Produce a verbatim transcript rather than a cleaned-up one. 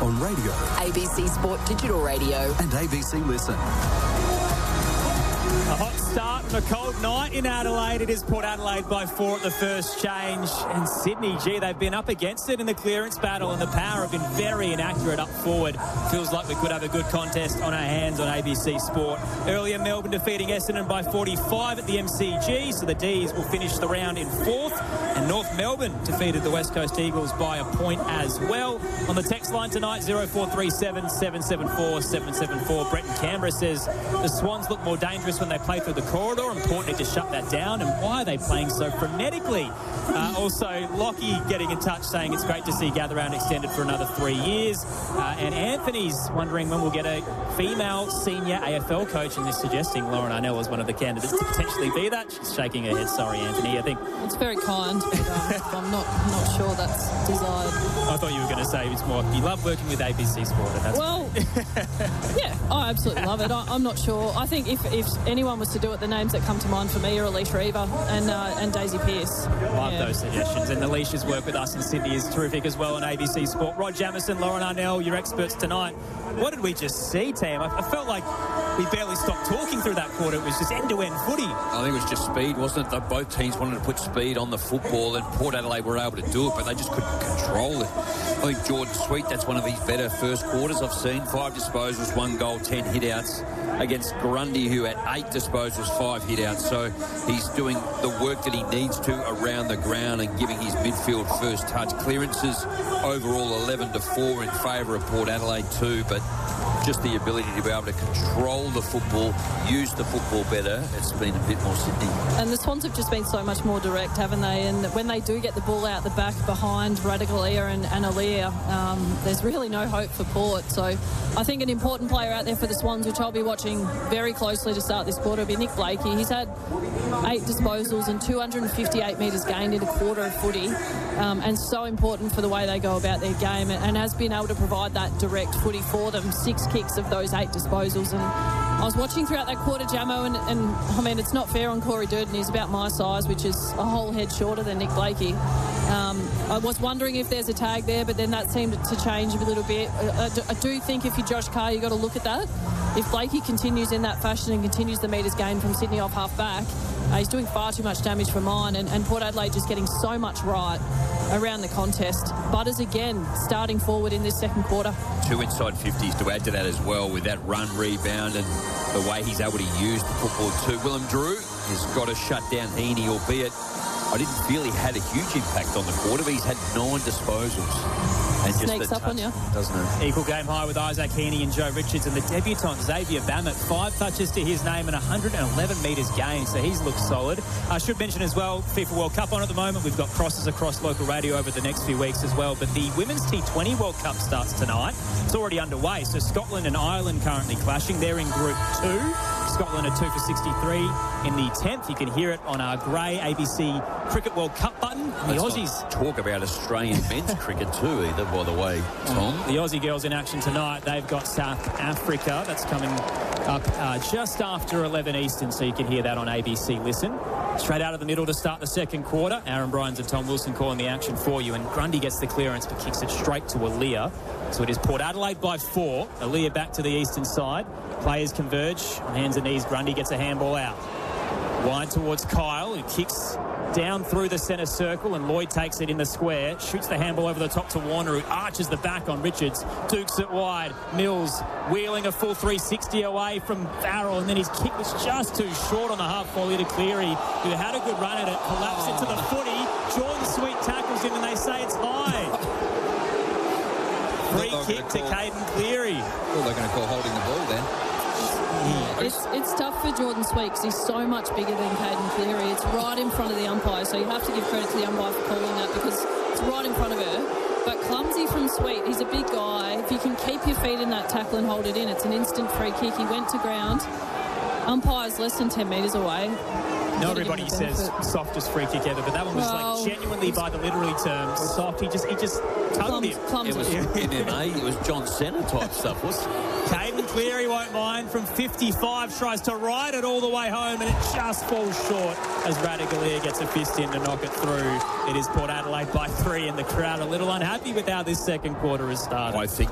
on radio, A B C Sport Digital Radio and A B C Listen. A hot start and a cold night in Adelaide. It is Port Adelaide by four at the first change. And Sydney, gee, they've been up against it in the clearance battle, and the power have been very inaccurate up forward. Feels like we could have a good contest on our hands on A B C Sport. Earlier, Melbourne defeating Essendon by forty-five at the M C G, so the D's will finish the round in fourth. And North Melbourne defeated the West Coast Eagles by a point as well. On the text line tonight, oh four three seven, seven seven four, seven seven four. Brett in Canberra says the Swans look more dangerous when they play through the corridor. Important to shut that down. And why are they playing so frenetically? Uh, also, Lockie getting in touch saying it's great to see Gather Round extended for another three years. Uh, and Anthony's wondering when we'll get a female senior A F L coach, and is suggesting Lauren Arnell is one of the candidates to potentially be that. She's shaking her head. Sorry, Anthony. I think it's very kind, but um, I'm not not sure that's desired. I thought you were going to say it's more you love working with A B C Sport. And that's well, yeah, I absolutely love it. I, I'm not sure. I think if, if anyone was to do it, the names that come to mind for me are Alicia Reaver and uh, and Daisy Pearce. Love yeah. those suggestions. And Alicia's work with us in Sydney is terrific as well on A B C Sport. Rod Jamieson, Lauren Arnell, your experts tonight. What did we just see, Tam? I, I felt like we barely stopped talking through that quarter. It was just end-to-end footy. I think it was just speed, wasn't it? They, both teams wanted to put speed on the football, and Port Adelaide were able to do it, but they just couldn't control it. I think Jordan Sweet, that's one of his better first quarters I've seen. Five disposals, one goal, ten hit-outs against Grundy, who had eight disposals, five hit-outs. So he's doing the work that he needs to around the ground and giving his midfield first touch. Clearances overall eleven to four in favour of Port Adelaide too, but just the ability to be able to control the football, use the football better, it's been a bit more Sydney. And the Swans have just been so much more direct, haven't they? And when they do get the ball out the back behind Radagalia and, and Aaliyah, um, there's really no hope for Port. So I think an important player out there for the Swans, which I'll be watching very closely to start this quarter, will be Nick Blakey. He's had eight disposals and two hundred fifty-eight metres gained in a quarter of footy, um, and so important for the way they go about their game, and, and has been able to provide that direct footy for them. Six kicks of those eight disposals. And I was watching throughout that quarter, Jamo, and, and I mean, it's not fair on Corey Durden. He's about my size, which is a whole head shorter than Nick Blakey. Um, I was wondering if there's a tag there, but then that seemed to change a little bit. I, I, do, I do think if you're Josh Carr, you've got to look at that. If Blakey continues in that fashion and continues the metres gained from Sydney off half back, uh, he's doing far too much damage for mine, and, and Port Adelaide just getting so much right around the contest. Butters again starting forward in this second quarter. Two inside fifties to add to that as well, with that run rebound and the way he's able to use the football too. Willem Drew has got to shut down Heaney, albeit I didn't feel he had a huge impact on the quarter, but he's had nine disposals. And just sneaks up on you, doesn't it? Equal game high with Isaac Heaney and Joe Richards, and the debutant Xavier Bammett, five touches to his name and one hundred eleven metres gained, so he's looked solid. I should mention as well, FIFA World Cup on at the moment. We've got crosses across local radio over the next few weeks as well, but the Women's T twenty World Cup starts tonight. It's already underway, so Scotland and Ireland currently clashing. They're in Group two. Scotland are two for sixty-three in the tenth. You can hear it on our grey A B C Cricket World Cup button. The Let's Aussies talk about Australian men's cricket too, either, by the way, Tom. The Aussie girls in action tonight. They've got South Africa. That's coming up uh, just after eleven Eastern, so you can hear that on A B C Listen. Straight out of the middle to start the second quarter. Aaron Bryans and Tom Wilson calling the action for you, and Grundy gets the clearance but kicks it straight to Aaliyah. So it is Port Adelaide by four. Aaliyah back to the eastern side. Players converge on hands and knees. Grundy gets a handball out. Wide towards Kyle, who kicks down through the centre circle, and Lloyd takes it in the square, shoots the handball over the top to Warner, who arches the back on Richards, dukes it wide. Mills wheeling a full three sixty away from Farrell, and then his kick was just too short on the half volley to Cleary, who had a good run at it, collapsed into the footy. Jordan Sweet tackles him, and they say it's high. Free kick to Caden Cleary. Well, they're going to call holding the ball then. It's, it's tough for Jordan Sweet because he's so much bigger than Caden Cleary. It's right in front of the umpire, so you have to give credit to the umpire for calling that because it's right in front of her. But clumsy from Sweet. He's a big guy. If you can keep your feet in that tackle and hold it in, it's an instant free kick. He went to ground. Umpire's less than ten metres away. Not everybody says softest free kick ever, but that one was well, like genuinely by the literary term soft. He just he just tugged him. It was M M A. It was John Cena type stuff, wasn't it? Caden Cleary won't mind from fifty-five, tries to ride it all the way home, and it just falls short as Radagalia gets a fist in to knock it through. It is Port Adelaide by three, and the crowd a little unhappy with how this second quarter has started. I think